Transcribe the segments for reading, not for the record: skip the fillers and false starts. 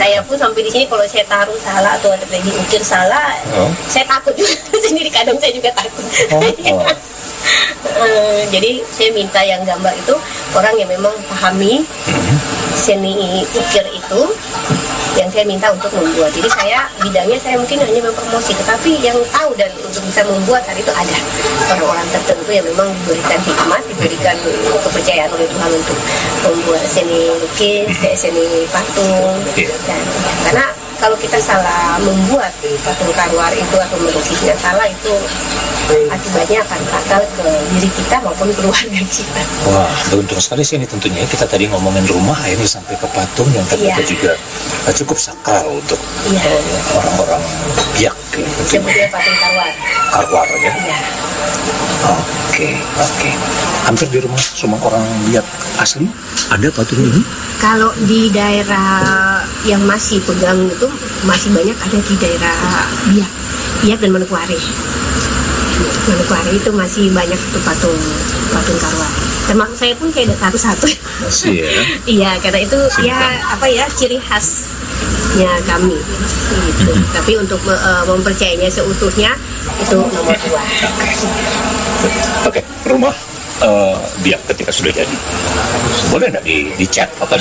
saya pun sampai di sini kalau saya taruh salah atau ada lagi ukir salah, saya takut juga sendiri, kadang saya juga takut. Jadi saya minta yang gambar itu orang yang memang pahami seni ukir itu, yang saya minta untuk membuat. Jadi saya bidangnya saya mungkin hanya mempromosi, tetapi yang tahu dan untuk bisa membuat hari itu ada orang-orang tertentu yang memang diberikan hikmat, diberikan kepercayaan oleh Tuhan untuk membuat seni lukis, seni patung. Dan karena kalau kita salah membuat patung karwar itu atau melukisnya salah, itu akibatnya akan fatal ke diri kita maupun keluarga kita. Wah, beruntung sekali sih ini tentunya. Kita tadi ngomongin rumah, ini sampai ke patung yang ternyata juga cukup sakral untuk orang-orang Biak. Sebutnya patung karwar. Karwar ya? Iya. Oke. Hampir di rumah semua orang Biak asli ada patung ini? Kalau di daerah yang masih pegang itu masih banyak ada di daerah Biak dan Manokwari. Manokwari itu masih banyak tuh patung karwar. Termasuk saya pun kayak taruh satu. Masih ya? Iya, karena itu ciri khasnya kami. Gitu. Tapi untuk mempercayainya seutuhnya itu nomor 2. Oke. Rumah Biak ketika sudah jadi, boleh nggak dicat atau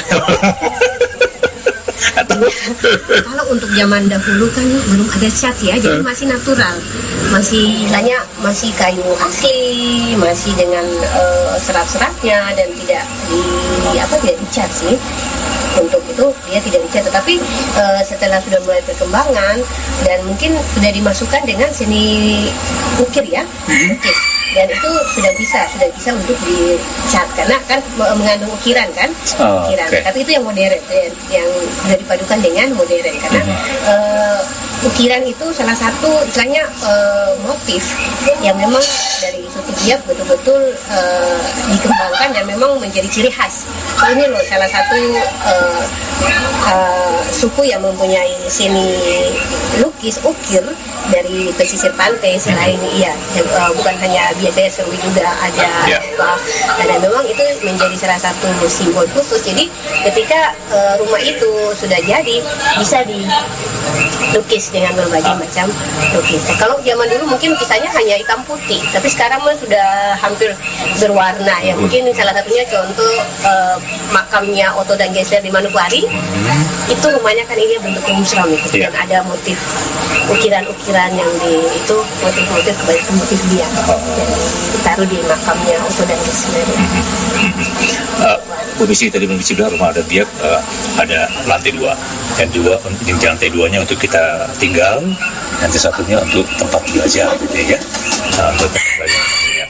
kalau untuk zaman dahulu kan belum ada cat ya, jadi masih natural, masih kayu asli, masih dengan serat-seratnya dan tidak dicat sih. Untuk itu dia tidak dicat, tetapi setelah sudah mulai perkembangan dan mungkin sudah dimasukkan dengan seni ukir ya, lukis. Dan itu sudah bisa untuk dicat karena kan mengandung ukiran kan, tapi itu yang modern, yang sudah dipadukan dengan modern karena ukiran itu salah satu istilahnya motif yang memang dari suku Biak betul-betul dikembangkan dan memang menjadi ciri khas. Ini loh salah satu suku yang mempunyai seni lukis ukir dari pesisir pantai selain bukan hanya biasanya Serwi juga ada dan memang itu menjadi salah satu simbol khusus. Jadi ketika rumah itu sudah jadi bisa dilukis dengan berbagai macam lukis. Kalau zaman dulu mungkin lukisannya hanya hitam putih, tapi sekarang mah sudah hampir berwarna ya. Mungkin salah satunya contoh makamnya Oto dan Gesler di Manokwari, itu rumahnya kan ini bentuknya musram itu, dan ada motif ukiran-ukiran yang itu motif-motif kebanyakan motif Biak ditaruh di makamnya Oto dan Gesler. Bu Misi tadi bilang rumah adat Biak ada lantai 2 dan juga di lantai 2-nya untuk kita tinggal, nanti satunya untuk tempat belajar gitu ya. Untuk tempat belajar.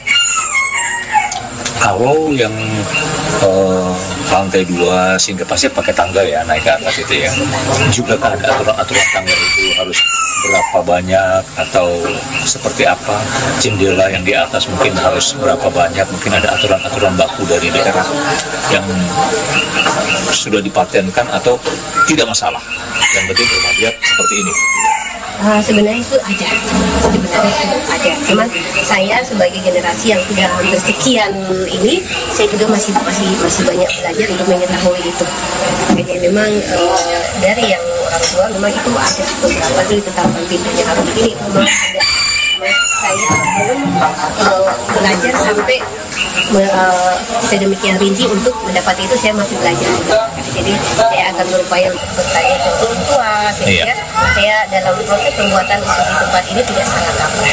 Kalau yang lantai 2 sehingga pasti pakai tangga ya, naik ke atas itu ya. Juga kan ada aturan tangga itu harus berapa banyak atau seperti apa, jendela yang di atas mungkin harus berapa banyak, mungkin ada aturan-aturan baku dari daerah yang sudah dipatenkan atau tidak masalah. Yang penting rumah Biak seperti ini. Sebenarnya itu ada, cuman saya sebagai generasi yang sudah hampir sekian ini, saya juga masih banyak belajar untuk mengetahui itu. Jadi memang dari yang orang tua memang itu ada beberapa itu tentang pintunya harus begini, memang ada. Saya belum belajar sampai sedemikian rinci untuk mendapati itu, saya masih belajar. Jadi saya akan berupaya untuk bertanya ke orang tua sehingga saya dalam proses pembuatan untuk di tempat ini tidak salah kaprah.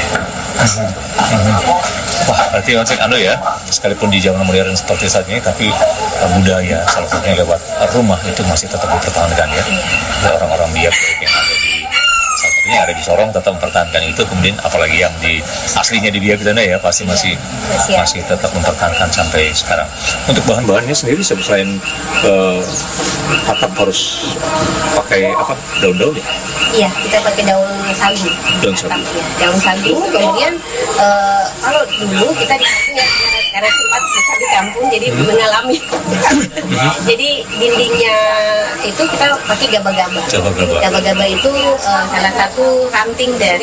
Wah, berarti Onsek ya, sekalipun di zaman modern seperti saat ini, tapi budaya salah satunya lewat rumah itu masih tetap dipertahankan ya. Orang-orang Biak yang ada di ini ada di Sorong tetap mempertahankan itu, kemudian apalagi yang di aslinya di Biak sana ya pasti masih tetap mempertahankan sampai sekarang. Untuk bahan-bahannya sendiri selain atap harus pakai apa, daun-daun ya? Iya, kita pakai daun sagu. Daun sagu. Kemudian kalau dulu kita di kampung ya, karena sempat kita di kampung jadi mengalami. Jadi dindingnya itu kita pakai gaba-gaba. Gaba-gaba itu salah satu ranting dari